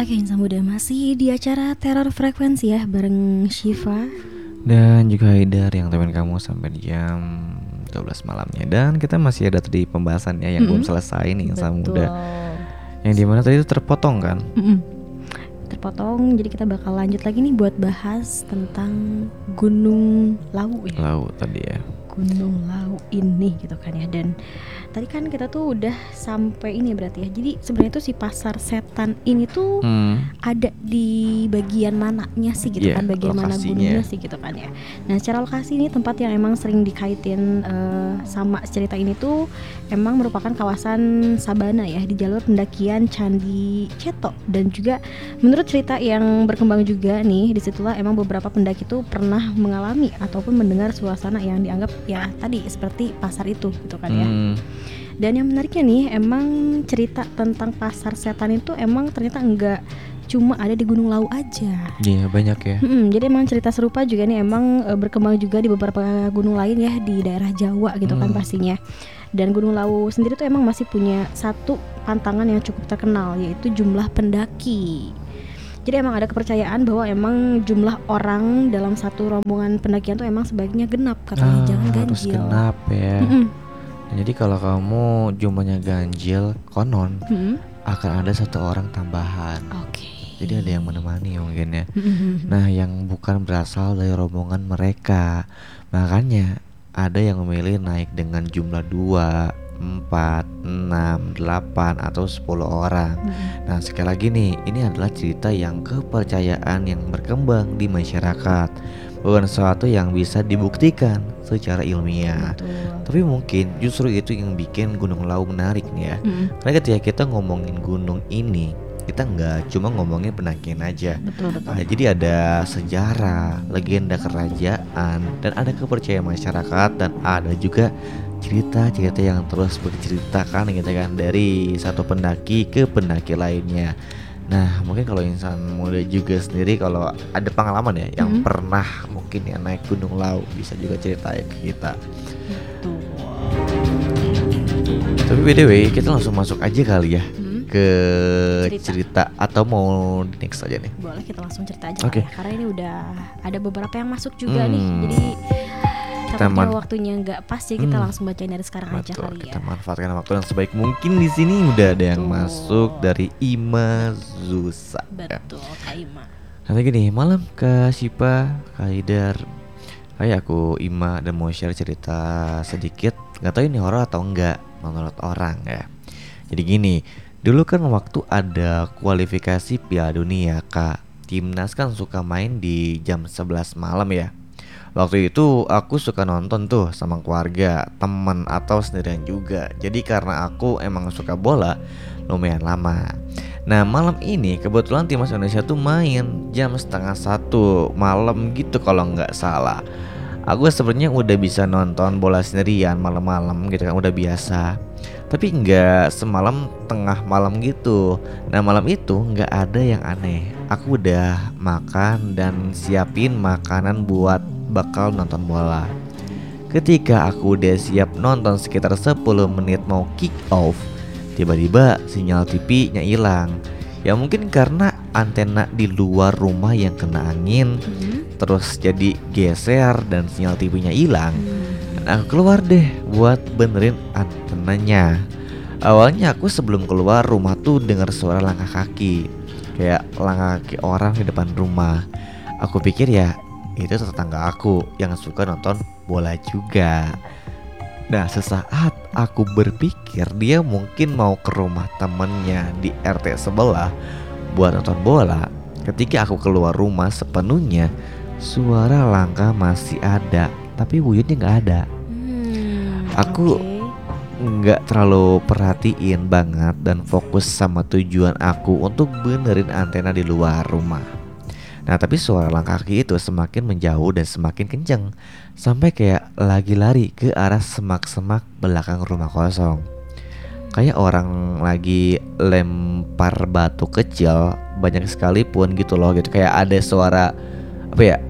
Oke, Insan Muda masih di acara Teror Frekuensi ya, bareng Shiva. Dan juga Haidar yang temen kamu sampai di jam 12 malamnya. Dan kita masih ada tadi pembahasannya yang belum selesai nih, Insan Muda. Yang dimana tadi itu terpotong kan? Terpotong, jadi kita bakal lanjut lagi nih buat bahas tentang Gunung Lawu ya. Lawu tadi ya. Gunung Lawu ini gitu kan ya. Dan tadi kan kita tuh udah sampai ini berarti ya. Jadi sebenarnya tuh si pasar setan ini tuh ada di bagian mananya sih gitu kan, bagian mana gunungnya sih gitu kan ya. Nah, secara lokasi ini tempat yang emang sering dikaitin sama cerita ini tuh emang merupakan kawasan sabana ya, di jalur pendakian Candi Ceto. Dan juga menurut cerita yang berkembang juga nih, disitulah emang beberapa pendaki tuh pernah mengalami ataupun mendengar suasana yang dianggap ya tadi seperti pasar itu gitu kan ya. Dan yang menariknya nih, emang cerita tentang pasar setan itu emang ternyata enggak cuma ada di Gunung Lawu aja. Iya, banyak ya. Jadi emang cerita serupa juga nih emang berkembang juga di beberapa gunung lain ya, di daerah Jawa gitu kan pastinya. Dan Gunung Lawu sendiri tuh emang masih punya satu pantangan yang cukup terkenal, yaitu jumlah pendaki. Jadi emang ada kepercayaan bahwa emang jumlah orang dalam satu rombongan pendakian tuh emang sebaiknya genap, katanya jangan ganjil. Harus genap ya. Nah, jadi kalau kamu jumlahnya ganjil, konon akan ada satu orang tambahan. Jadi ada yang menemani mungkin ya. Nah, yang bukan berasal dari rombongan mereka. Makanya ada yang memilih naik dengan jumlah 2, 4, 6, 8 atau 10 orang. Nah, sekali lagi nih, ini adalah cerita yang kepercayaan yang berkembang di masyarakat, bukan sesuatu yang bisa dibuktikan secara ilmiah. Tapi mungkin justru itu yang bikin Gunung Lawu menarik nih ya. Karena ketika kita ngomongin gunung ini, kita nggak cuma ngomongin pendakian aja. Jadi ada sejarah, legenda kerajaan, dan ada kepercayaan masyarakat, dan ada juga cerita-cerita yang terus berceritakan gitu kan, dari satu pendaki ke pendaki lainnya. Nah, mungkin kalau Insan Muda juga sendiri kalau ada pengalaman ya yang pernah mungkin ya naik Gunung Lawu, bisa juga ceritain ke kita. Tapi BTW kita langsung masuk aja kali ya ke cerita atau mau next aja nih? Boleh, kita langsung cerita aja ya, karena ini udah ada beberapa yang masuk juga nih. Jadi takutnya waktunya nggak pas, ya kita langsung bacain dari sekarang aja kali ya. Kita manfaatkan waktu yang sebaik mungkin. Di sini udah ada yang masuk dari Ima Zusa. Betul, Kak Ima. Nanti gini, malam Kak Shiva, Kak Haidar. Hai, aku Ima dan mau share cerita sedikit. Gak tahu ini horor atau enggak menurut orang ya. Jadi gini, dulu kan waktu ada kualifikasi Piala Dunia Kak, timnas kan suka main di jam 11 malam ya. Waktu itu aku suka nonton tuh sama keluarga, teman atau sendirian juga. Jadi karena aku emang suka bola lumayan lama. Nah, malam ini kebetulan timnas Indonesia tuh main jam 12:30 malam gitu kalau nggak salah. Aku sebenarnya udah bisa nonton bola sendirian malam-malam gitu kan, udah biasa. Tapi nggak semalam tengah malam gitu. Nah, malam itu nggak ada yang aneh. Aku udah makan dan siapin makanan buat bakal nonton bola. Ketika aku udah siap nonton sekitar 10 menit mau kick off, tiba-tiba sinyal TV-nya hilang. Ya mungkin karena antena di luar rumah yang kena angin, terus jadi geser dan sinyal TV-nya hilang. Dan aku keluar deh buat benerin antenanya. Awalnya aku sebelum keluar rumah tuh dengar suara langkah kaki, kayak langkah kaki orang di depan rumah. Aku pikir ya itu tetangga aku yang suka nonton bola juga. Nah, sesaat aku berpikir dia mungkin mau ke rumah temennya di RT sebelah buat nonton bola. Ketika aku keluar rumah sepenuhnya, suara langkah masih ada, tapi wujudnya nggak ada. Aku nggak terlalu perhatiin banget dan fokus sama tujuan aku untuk benerin antena di luar rumah. Nah, tapi suara langkah kaki itu semakin menjauh dan semakin kenceng, sampai kayak lagi lari ke arah semak-semak belakang rumah kosong. Kayak orang lagi lempar batu kecil banyak sekali pun gitu loh, gitu. Kayak ada suara apa ya,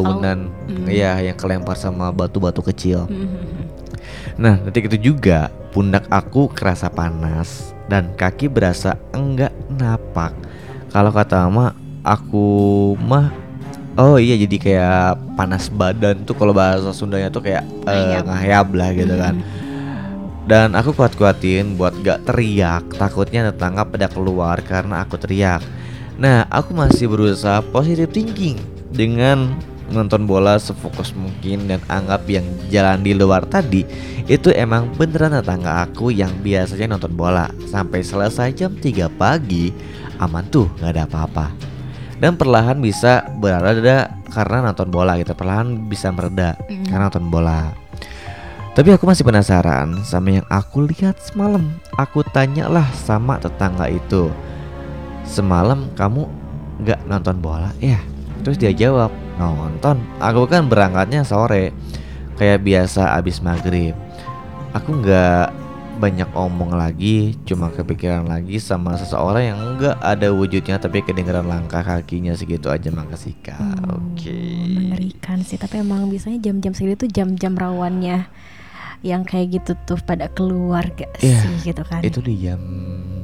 dedaunan ya yang kelempar sama batu-batu kecil. Nah, detik itu juga pundak aku kerasa panas dan kaki berasa enggak napak. Kalau kata mama, aku mah oh iya jadi kayak panas badan tuh, kalau bahasa Sundanya tuh kayak ngayab lah gitu kan. Dan aku kuat-kuatin buat gak teriak, takutnya tetangga pada keluar karena aku teriak. Nah, aku masih berusaha positive thinking dengan nonton bola sefokus mungkin dan anggap yang jalan di luar tadi itu emang beneran tetangga aku yang biasanya nonton bola. Sampai selesai jam 3 pagi, aman tuh, gak ada apa-apa. Dan perlahan bisa berada karena nonton bola gitu, perlahan bisa mereda karena nonton bola. Tapi aku masih penasaran sama yang aku lihat semalam. Aku tanyalah sama tetangga itu, semalam kamu gak nonton bola ya? Terus dia jawab, nonton. Aku kan berangkatnya sore, kayak biasa abis maghrib. Aku gak banyak omong lagi, cuma kepikiran lagi sama seseorang yang gak ada wujudnya tapi kedengeran langkah kakinya segitu aja. Makasih Kak. Oke. Mengerikan sih, tapi emang biasanya jam-jam segitu tuh jam-jam rawannya yang kayak gitu tuh pada keluar gak sih gitu kan. Itu di jam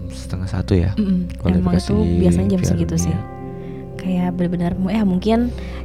12:30 ya. Emang itu biasanya jam segitu sih. Kayak benar-benar mungkin